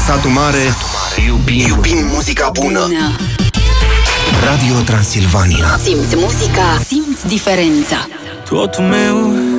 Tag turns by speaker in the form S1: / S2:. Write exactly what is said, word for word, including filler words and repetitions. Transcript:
S1: Satu Mare, iubim, iubim muzica bună. Radio Transilvania.
S2: Simți muzica, simți diferența.
S3: Totul meu